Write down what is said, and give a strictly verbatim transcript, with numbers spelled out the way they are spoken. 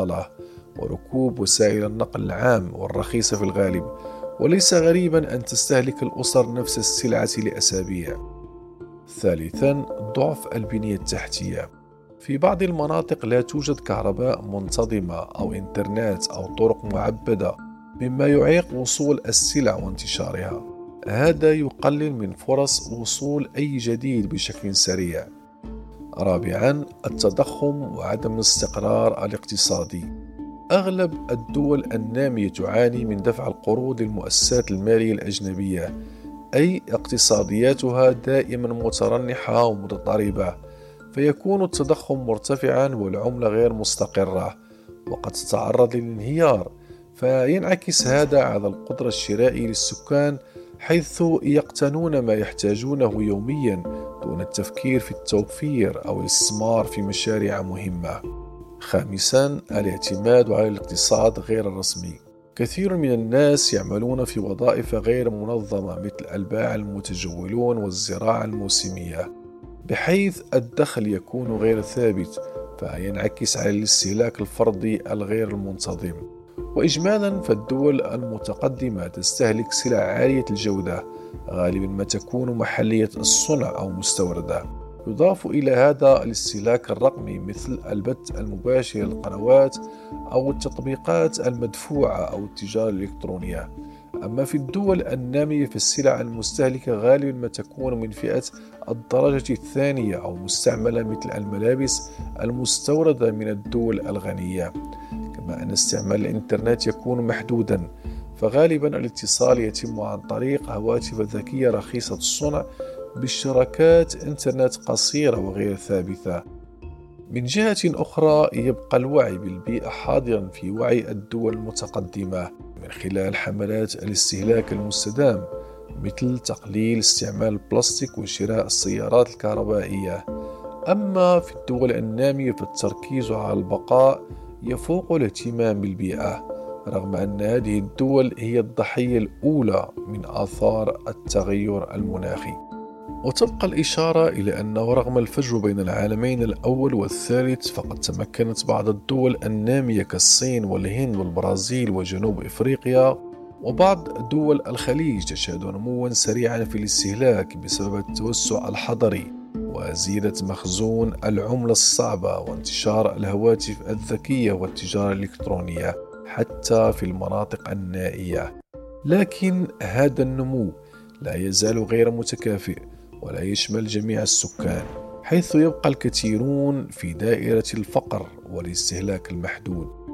وركوب وسائل النقل العام والرخيصة في الغالب، وليس غريبا أن تستهلك الأسر نفس السلعة لأسابيع. ثالثا، ضعف البنية التحتية. في بعض المناطق لا توجد كهرباء منتظمة أو إنترنت أو طرق معبدة، مما يعيق وصول السلع وانتشارها. هذا يقلل من فرص وصول أي جديد بشكل سريع. رابعا، التضخم وعدم الاستقرار الاقتصادي. أغلب الدول النامية تعاني من دفع القروض للمؤسسات المالية الأجنبية، أي اقتصادياتها دائما مترنحة ومتضطربة، فيكون التضخم مرتفعا والعملة غير مستقرة وقد تتعرض للانهيار، فينعكس هذا على القدرة الشرائية للسكان، حيث يقتنون ما يحتاجونه يوميا دون التفكير في التوفير أو الاستثمار في مشاريع مهمة. خامسا، الاعتماد على الاقتصاد غير الرسمي. كثير من الناس يعملون في وظائف غير منظمة مثل الباعة المتجولون والزراعة الموسمية، بحيث الدخل يكون غير ثابت، فينعكس على الاستهلاك الفردي الغير المنتظم. وإجمالا فالدول المتقدمة تستهلك سلع عالية الجودة، غالبا ما تكون محلية الصنع أو مستوردة. يضاف إلى هذا الاستهلاك الرقمي مثل البث المباشر للقنوات أو التطبيقات المدفوعة أو التجارة الإلكترونية. أما في الدول النامية فالسلع المستهلكة غالبا ما تكون من فئة الدرجة الثانية أو مستعملة مثل الملابس المستوردة من الدول الغنية. كما أن استعمال الإنترنت يكون محدودا، فغالبا الاتصال يتم عن طريق هواتف ذكية رخيصة الصنع باشتراكات إنترنت قصيرة وغير ثابتة. من جهة أخرى يبقى الوعي بالبيئة حاضرا في وعي الدول المتقدمة من خلال حملات الاستهلاك المستدام مثل تقليل استعمال البلاستيك وشراء السيارات الكهربائية. أما في الدول النامية فالتركيز على البقاء يفوق الاهتمام بالبيئة، رغم أن هذه الدول هي الضحية الأولى من آثار التغير المناخي. وتبقى الإشارة إلى أنه رغم الفجوة بين العالمين الأول والثالث، فقد تمكنت بعض الدول النامية كالصين والهند والبرازيل وجنوب إفريقيا وبعض دول الخليج تشهد نموا سريعا في الاستهلاك بسبب التوسع الحضري وزيادة مخزون العملة الصعبة وانتشار الهواتف الذكية والتجارة الإلكترونية حتى في المناطق النائية. لكن هذا النمو لا يزال غير متكافئ ولا يشمل جميع السكان، حيث يبقى الكثيرون في دائرة الفقر والاستهلاك المحدود.